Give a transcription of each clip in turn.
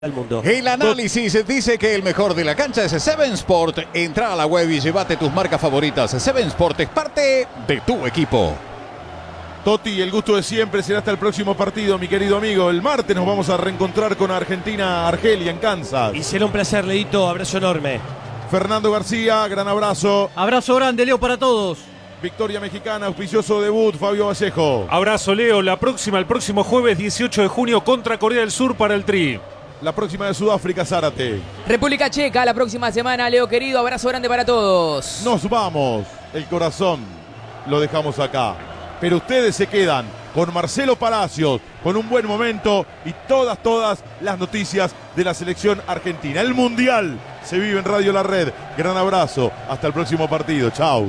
Al mundo. El análisis dice que el mejor de la cancha es Seven Sport. Entra a la web y llévate tus marcas favoritas. Seven Sport es parte de tu equipo. Toti, el gusto de siempre. Será hasta el próximo partido, mi querido amigo. El martes nos vamos a reencontrar con Argentina-Argelia en Kansas. Y será un placer, Leito. Abrazo enorme. Fernando García, gran abrazo. Abrazo grande, Leo, para todos. Victoria mexicana, auspicioso debut, Fabio Vallejo. Abrazo, Leo. El próximo jueves 18 de junio contra Corea del Sur para el Tri. La próxima de Sudáfrica, Zárate. República Checa la próxima semana, Leo querido. Abrazo grande para todos. Nos vamos. El corazón lo dejamos acá. Pero ustedes se quedan con Marcelo Palacios, con un buen momento y todas las noticias de la selección argentina. El Mundial se vive en Radio La Red. Gran abrazo. Hasta el próximo partido. Chau.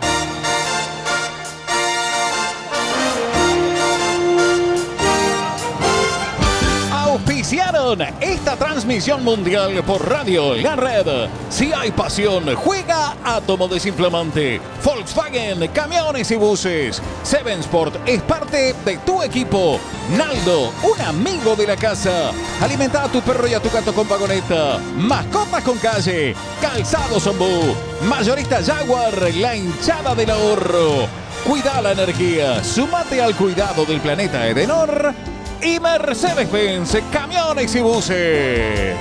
Auspiciaron esta transmisión mundial por Radio La Red. Si hay pasión, juega Átomo Desinflamante. Volkswagen, camiones y buses. Seven Sport es parte de tu equipo. Naldo, un amigo de la casa. Alimenta a tu perro y a tu gato con vagoneta. Mascotas con calle. Calzados Ombú. Mayorista Jaguar, la hinchada del ahorro. Cuida la energía. Súmate al cuidado del planeta Edenor. Y Mercedes-Benz, camiones y buses.